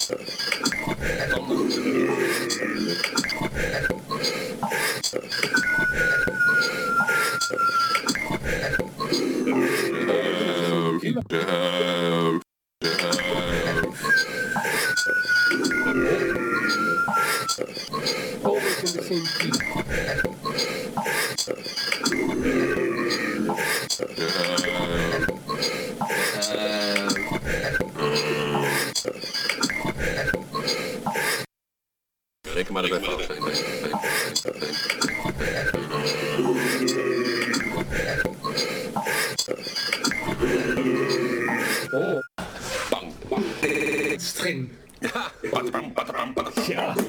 Reken maar erbij af. Oh. Bang, bang. Streng. Ja. Ja.